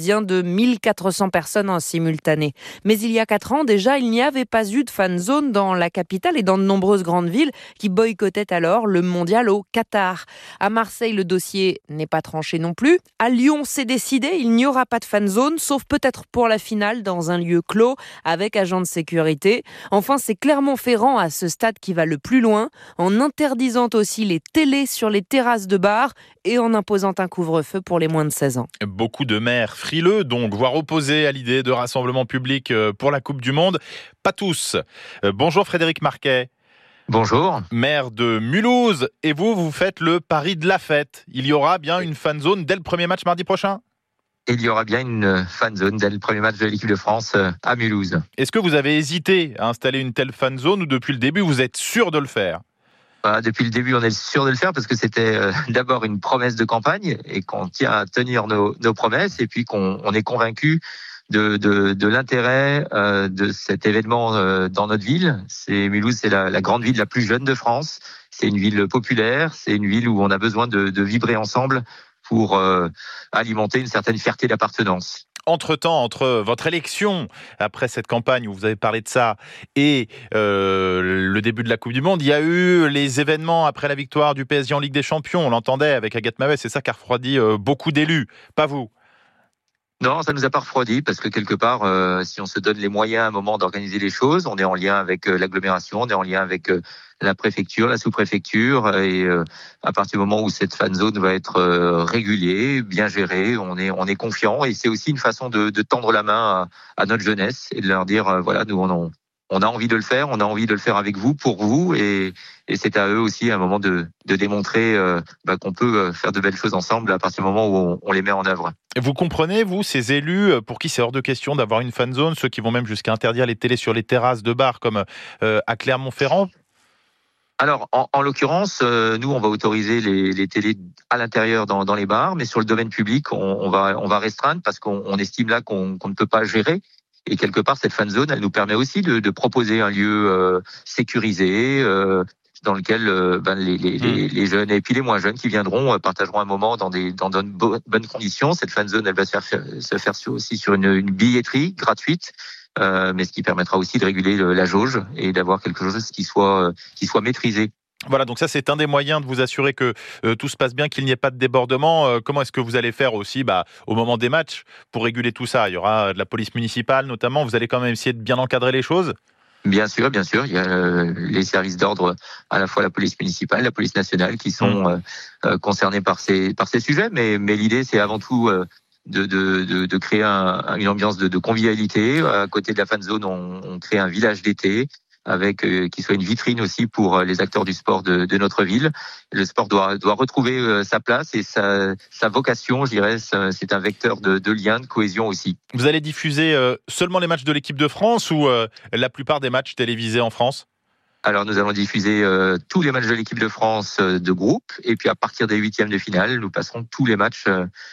parisien de 1400 personnes en simultané. Mais il y a 4 ans déjà, il n'y avait pas eu de fan zone dans la capitale et dans de nombreuses grandes villes qui boycottaient alors le mondial au Qatar. À Marseille, le dossier n'est pas tranché non plus. À Lyon, c'est décidé, il n'y aura pas de fan zone, sauf peut-être pour la finale dans un lieu clos avec agents de sécurité. Enfin, c'est Clermont-Ferrand à ce stade qui va le plus loin, en interdisant aussi les télés sur les terrasses de bars et en imposant un couvre-feu pour les moins de 16 ans. Beaucoup de maires frileux, donc, voire opposés à l'idée de rassemblement public pour la Coupe du Monde. Pas tous. Bonjour Frédéric Marquet. Bonjour. Maire de Mulhouse. Et vous faites le pari de la fête. Il y aura bien une fan zone dès le premier match mardi prochain ? Il y aura bien une fan zone dès le premier match de l'équipe de France à Mulhouse. Est-ce que vous avez hésité à installer une telle fan zone ou depuis le début vous êtes sûr de le faire ? Depuis le début, on est sûr de le faire parce que c'était d'abord une promesse de campagne et qu'on tient à tenir nos promesses et puis qu'on est convaincu de l'intérêt de cet événement dans notre ville. Mulhouse, c'est la grande ville la plus jeune de France. C'est une ville populaire, c'est une ville où on a besoin de vibrer ensemble pour alimenter une certaine fierté d'appartenance. Entre-temps, entre votre élection, après cette campagne où vous avez parlé de ça, et le début de la Coupe du Monde, il y a eu les événements après la victoire du PSG en Ligue des Champions. On l'entendait avec Agathe Mavet, c'est ça qui a refroidi beaucoup d'élus, pas vous. Non, ça nous a pas refroidi parce que quelque part, si on se donne les moyens à un moment d'organiser les choses, on est en lien avec l'agglomération, on est en lien avec la préfecture, la sous-préfecture, et à partir du moment où cette fan zone va être régulée, bien gérée, on est confiant et c'est aussi une façon de tendre la main à notre jeunesse et de leur dire voilà, nous on a envie de le faire, on a envie de le faire avec vous, pour vous, et c'est à eux aussi à un moment de démontrer qu'on peut faire de belles choses ensemble à partir du moment où on les met en œuvre. Vous comprenez, vous, ces élus pour qui c'est hors de question d'avoir une fan zone, ceux qui vont même jusqu'à interdire les télés sur les terrasses de bars comme à Clermont-Ferrand ? Alors, en l'occurrence, nous, on va autoriser les télés à l'intérieur dans les bars, mais sur le domaine public, on va restreindre parce qu'on estime là qu'on ne peut pas gérer. Et quelque part, cette fan zone, elle nous permet aussi de proposer un lieu sécurisé dans lequel les jeunes et puis les moins jeunes qui viendront partageront un moment dans de bonnes conditions. Cette fan zone, elle va se faire aussi sur une billetterie gratuite. Mais ce qui permettra aussi de réguler la jauge et d'avoir quelque chose qui soit maîtrisé. Voilà, donc ça c'est un des moyens de vous assurer que tout se passe bien, qu'il n'y ait pas de débordement. Comment est-ce que vous allez faire aussi au moment des matchs pour réguler tout ça ? Il y aura de la police municipale notamment, vous allez quand même essayer de bien encadrer les choses ? Bien sûr, il y a les services d'ordre, à la fois la police municipale, la police nationale qui sont concernés par ces sujets, mais l'idée c'est avant tout de créer une ambiance de convivialité. À côté de la fan zone, on crée un village d'été avec qui soit une vitrine aussi pour les acteurs du sport de notre ville. Le sport doit retrouver sa place et sa vocation, je dirais. C'est un vecteur de lien, de cohésion aussi. Vous allez diffuser seulement les matchs de l'équipe de France ou la plupart des matchs télévisés en France ? Alors nous allons diffuser tous les matchs de l'équipe de France de groupe et puis à partir des 8e de finale, nous passerons tous les matchs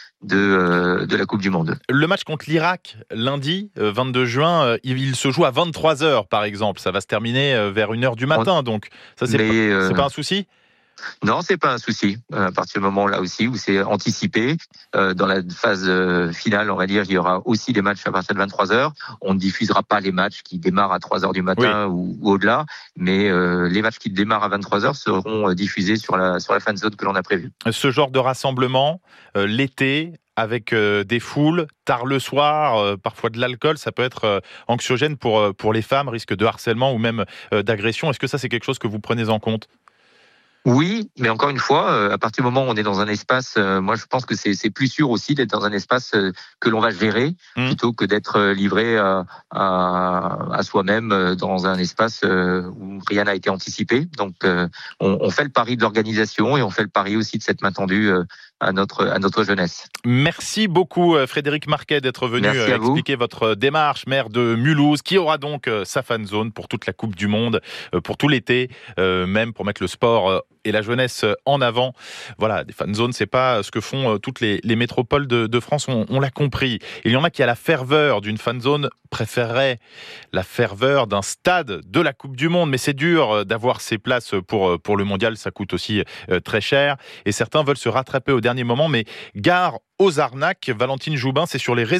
de la Coupe du Monde. Le match contre l'Irak, lundi 22 juin, il se joue à 23h par exemple. Ça va se terminer vers 1h du matin, donc ça c'est pas un souci ? Non, c'est pas un souci. À partir du moment là aussi où c'est anticipé, dans la phase finale, on va dire, il y aura aussi des matchs à partir de 23h. On ne diffusera pas les matchs qui démarrent à 3h du matin ou au-delà, mais les matchs qui démarrent à 23h seront diffusés sur la fan zone que l'on a prévue. Ce genre de rassemblement, l'été, avec des foules, tard le soir, parfois de l'alcool, ça peut être anxiogène pour les femmes, risque de harcèlement ou même d'agression. Est-ce que ça c'est quelque chose que vous prenez en compte ? Oui, mais encore une fois, à partir du moment où on est dans un espace, moi je pense que c'est plus sûr aussi d'être dans un espace que l'on va gérer plutôt que d'être livré à soi-même dans un espace où rien n'a été anticipé. Donc on fait le pari de l'organisation et on fait le pari aussi de cette main tendue à notre jeunesse. Merci beaucoup Frédéric Marquet d'être venu expliquer votre démarche, maire de Mulhouse, qui aura donc sa fan zone pour toute la Coupe du Monde, pour tout l'été, même pour mettre le sport et la jeunesse en avant. Voilà, des fan zones, c'est pas ce que font toutes les métropoles de France, on l'a compris. Il y en a qui, à la ferveur d'une fan zone, préféreraient la ferveur d'un stade de la Coupe du Monde, mais c'est dur d'avoir ces places pour le mondial, ça coûte aussi très cher, et certains veulent se rattraper au dernier moment, mais gare aux arnaques. Valentine Joubin, c'est sur les réseaux